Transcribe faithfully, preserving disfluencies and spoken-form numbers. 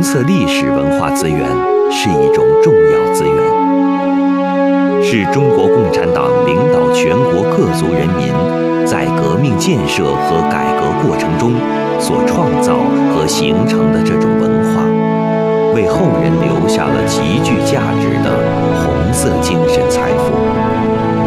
色历史文化资源是一种重要资源，是中国共产党领导全国各族人民在革命建设和改革过程中所创造和形成的这种文化，为后人留下了极具价值的红色精神财富。